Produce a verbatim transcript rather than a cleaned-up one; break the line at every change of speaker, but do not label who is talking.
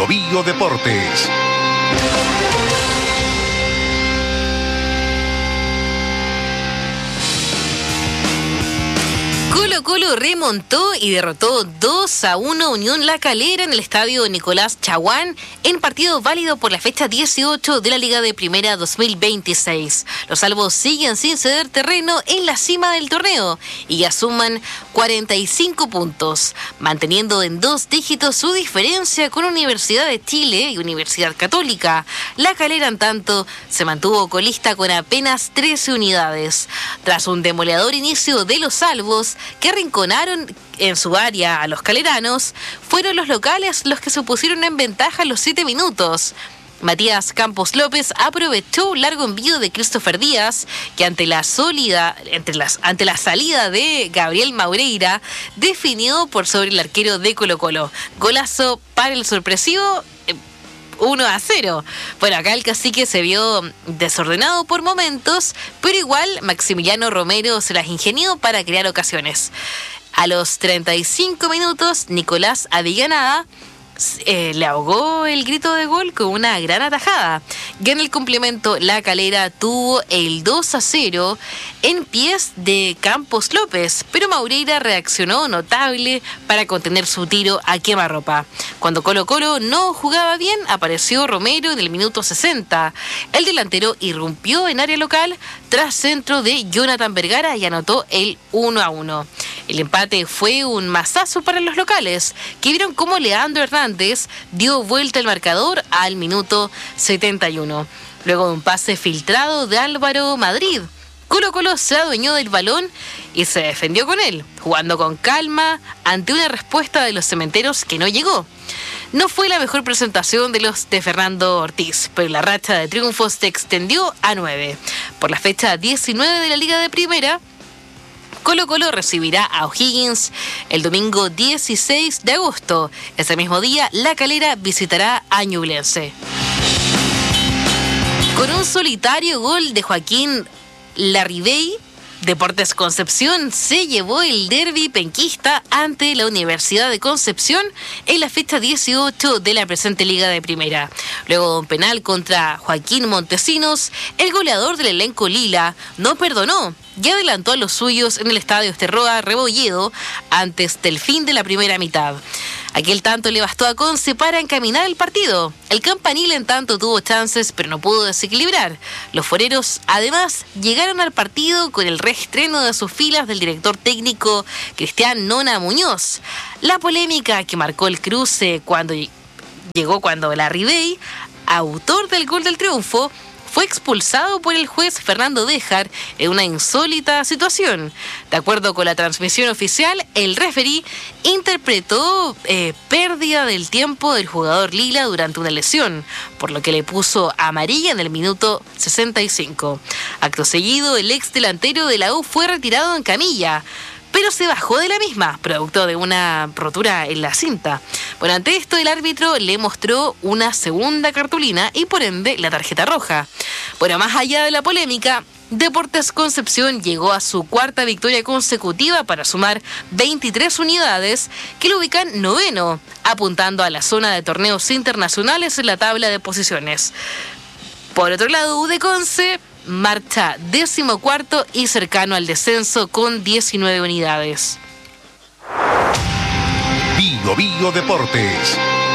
Bio Bio Deportes.
Colo Colo remontó y derrotó dos a uno Unión La Calera en el estadio Nicolás Chaguán en partido válido por la fecha dieciocho de la Liga de Primera dos mil veintiséis. Los salvos siguen sin ceder terreno en la cima del torneo y ya suman cuarenta y cinco puntos, manteniendo en dos dígitos su diferencia con Universidad de Chile y Universidad Católica. La Calera, en tanto, se mantuvo colista con apenas trece unidades. Tras un demoledor inicio de los salvos, que arrinconaron en su área a los caleranos, fueron los locales los que se pusieron en ventaja a los siete minutos. Matías Campos López aprovechó un largo envío de Christopher Díaz, que ante la sólida, entre las, ante la salida de Gabriel Maureira, definió por sobre el arquero de Colo Colo. Golazo para el sorpresivo eh, uno a cero. Bueno, acá el cacique se vio desordenado por momentos, pero igual Maximiliano Romero se las ingenió para crear ocasiones. A los treinta y cinco minutos, Nicolás Avellaneda Eh, le ahogó el grito de gol con una gran atajada. Y en el complemento, La Calera tuvo el dos a cero en pies de Campos López, pero Maureira reaccionó notable para contener su tiro a quemarropa. Cuando Colo Colo no jugaba bien, apareció Romero en el minuto sesenta. El delantero irrumpió en área local tras centro de Jonathan Vergara y anotó el uno a uno. El empate fue un mazazo para los locales, que vieron cómo Leandro Hernández dio vuelta el marcador al minuto setenta y uno. Luego de un pase filtrado de Álvaro Madrid, Colo Colo se adueñó del balón y se defendió con él, jugando con calma ante una respuesta de los cementeros que no llegó. No fue la mejor presentación de los de Fernando Ortiz, pero la racha de triunfos se extendió a nueve. Por la fecha diecinueve de la Liga de Primera, Colo Colo recibirá a O'Higgins el domingo dieciséis de agosto. Ese mismo día, La Calera visitará a Ñublense. Con un solitario gol de Joaquín Larribey, Deportes Concepción se llevó el derbi penquista ante la Universidad de Concepción en la fecha dieciocho de la presente Liga de Primera. Luego de un penal contra Joaquín Montesinos, el goleador del elenco lila no perdonó y adelantó a los suyos en el estadio Esterroa Rebolledo antes del fin de la primera mitad. Aquel tanto le bastó a Conce para encaminar el partido. El campanil, en tanto, tuvo chances, pero no pudo desequilibrar. Los foreros, además, llegaron al partido con el reestreno de sus filas del director técnico Cristian Nona Muñoz. La polémica que marcó el cruce cuando llegó cuando Larribey, autor del gol del triunfo, fue expulsado por el juez Fernando Déjar en una insólita situación. De acuerdo con la transmisión oficial, el referí interpretó eh, pérdida del tiempo del jugador lila durante una lesión, por lo que le puso amarilla en el minuto sesenta y cinco. Acto seguido, el ex delantero de la U fue retirado en camilla, pero se bajó de la misma, producto de una rotura en la cinta. Bueno, ante esto, el árbitro le mostró una segunda cartulina y por ende la tarjeta roja. Bueno, más allá de la polémica, Deportes Concepción llegó a su cuarta victoria consecutiva para sumar veintitrés unidades que lo ubican noveno, apuntando a la zona de torneos internacionales en la tabla de posiciones. Por otro lado, U de Conce marcha décimo cuarto y cercano al descenso con diecinueve unidades.
Bio Bio Deportes.